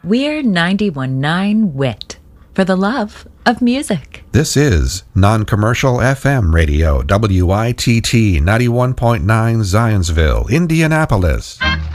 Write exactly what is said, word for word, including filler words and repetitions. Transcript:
We're ninety-one point nine W I T for the love of music. This is Non-Commercial F M Radio, W I T T ninety-one point nine Zionsville, Indianapolis.